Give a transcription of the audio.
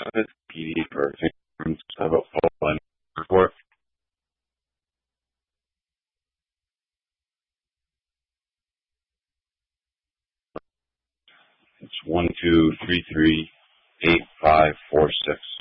this PD for fingerprints about full and report. It's 12338546.